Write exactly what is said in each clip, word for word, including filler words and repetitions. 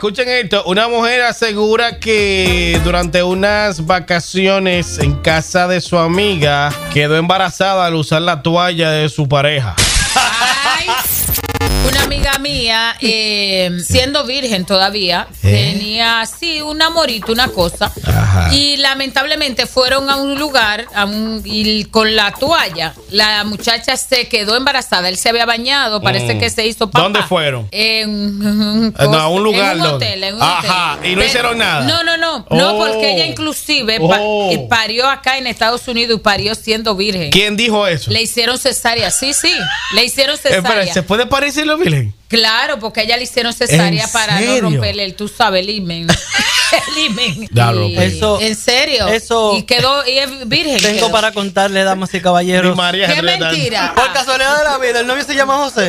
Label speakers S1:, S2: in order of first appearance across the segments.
S1: escuchen esto. Una mujer asegura que durante unas vacaciones en casa de su amiga quedó embarazada al usar la toalla de su pareja.
S2: Ay. Una amiga mía, eh, siendo virgen todavía, ¿Eh? tenía así un amorito, una cosa. Ajá. Y lamentablemente fueron a un lugar a un, y con la toalla. La muchacha se quedó embarazada. Él se había bañado, parece mm. que se hizo papá.
S1: ¿Dónde fueron?
S2: En un,
S1: no, a un lugar.
S2: En un hotel. En un
S1: Ajá.
S2: hotel.
S1: Y no
S2: Pero,
S1: hicieron nada.
S2: No, no, no.
S1: Oh.
S2: No, porque ella inclusive
S1: oh.
S2: pa, parió acá en Estados Unidos y parió siendo virgen.
S1: ¿Quién dijo eso?
S2: Le hicieron cesárea. Sí, sí. Le hicieron cesárea.
S1: Espera, ¿se puede parecer lo virgen?
S2: Claro, porque a ella le hicieron cesárea para no romperle el, tú sabes, el himen. El himen.
S1: Claro,
S2: y,
S3: eso,
S2: en serio.
S3: Eso.
S2: Y quedó, y es virgen.
S3: Tengo
S2: quedó.
S3: para contarle, damas y caballeros.
S1: María
S2: ¿Qué mentira?
S3: Por casualidad de la vida, el novio se llama José.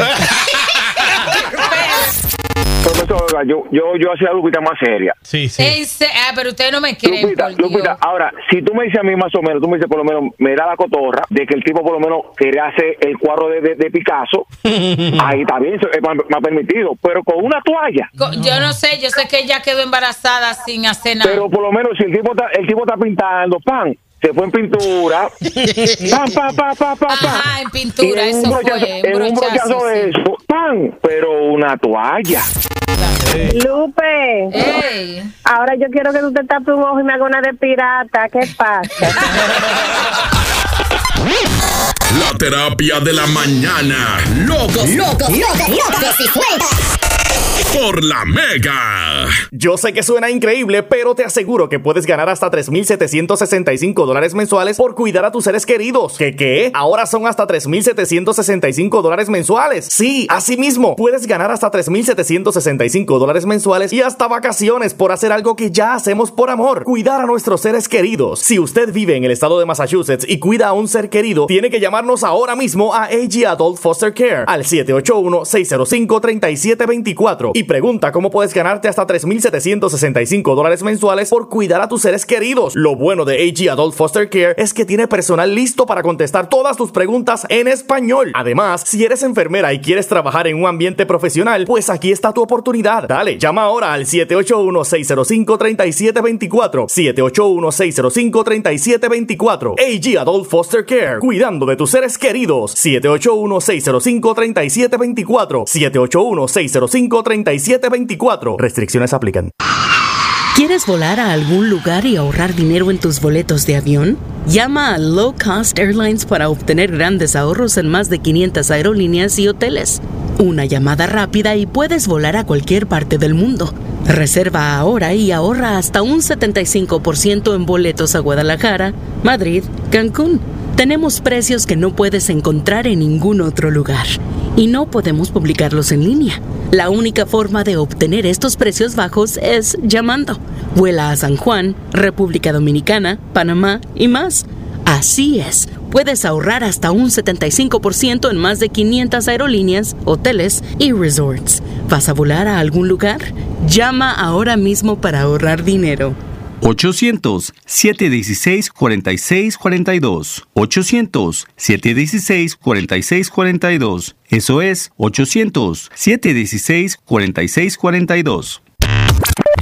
S4: Profesora, yo, yo, yo hacía Lupita más seria.
S1: Sí, sí.
S2: Ese, ah, pero ustedes no me creen.
S4: Lupita, Lupita, ahora, si tú me dices a mí más o menos, tú me dices por lo menos, me da la cotorra de que el tipo por lo menos quería hacer el cuadro de, de, de Picasso, ahí está bien, me ha permitido, pero con una toalla.
S2: No. Yo no sé, yo sé que ella quedó embarazada sin hacer nada.
S4: Pero por lo menos si el tipo está, el tipo está pintando, pan, se fue en pintura, pam, pam, pam, pam, pam,
S2: Ajá, en pintura,
S4: en
S2: eso
S4: un brochazo,
S2: fue.
S4: En un brochazo
S2: sí.
S4: de eso, pan, pero una toalla.
S5: Lupe,
S2: Ey.
S5: ahora yo quiero que tú te tapes un ojo y me hagas una de pirata. ¿Qué pasa?
S6: La terapia de la mañana. Locos, locos, locos, locos y sueltas. Por la Mega.
S7: Yo sé que suena increíble, pero te aseguro que puedes ganar hasta tres mil setecientos sesenta y cinco dólares mensuales por cuidar a tus seres queridos. ¿Qué qué? Ahora son hasta tres mil setecientos sesenta y cinco dólares mensuales. Sí, así mismo. Puedes ganar hasta tres mil setecientos sesenta y cinco dólares mensuales y hasta vacaciones por hacer algo que ya hacemos por amor. Cuidar a nuestros seres queridos. Si usted vive en el estado de Massachusetts y cuida a un ser querido, tiene que llamarnos ahora mismo a A G Adult Foster Care al siete ocho uno, seis cero cinco, tres siete dos cuatro y pregunta cómo puedes ganarte hasta tres mil setecientos sesenta y cinco dólares mensuales por cuidar a tus seres queridos. Lo bueno de A G Adult Foster Care es que tiene personal listo para contestar todas tus preguntas en español. Además, si eres enfermera y quieres trabajar en un ambiente profesional, pues aquí está tu oportunidad. Dale, llama ahora al siete ocho uno, seis cero cinco, tres siete dos cuatro, siete ocho uno, seis cero cinco, tres siete dos cuatro. A G Adult Foster Care, cuidando de tus seres queridos. siete ocho uno, seis cero cinco, tres siete dos cuatro, siete ocho uno, seis cero cinco, tres siete dos cuatro. Restricciones aplican.
S8: ¿Quieres volar a algún lugar y ahorrar dinero en tus boletos de avión? Llama a Low Cost Airlines para obtener grandes ahorros en más de quinientas aerolíneas y hoteles. Una llamada rápida y puedes volar a cualquier parte del mundo. Reserva ahora y ahorra hasta un setenta y cinco por ciento en boletos a Guadalajara, Madrid, Cancún. Tenemos precios que no puedes encontrar en ningún otro lugar y no podemos publicarlos en línea. La única forma de obtener estos precios bajos es llamando. Vuela a San Juan, República Dominicana, Panamá y más. Así es, puedes ahorrar hasta un setenta y cinco por ciento en más de quinientas aerolíneas, hoteles y resorts. ¿Vas a volar a algún lugar? Llama ahora mismo para ahorrar dinero.
S9: ochocientos, siete uno seis, cuatro seis cuatro dos. ochocientos, siete uno seis, cuatro seis cuatro dos. Eso es ochocientos, siete uno seis, cuatro seis cuatro dos.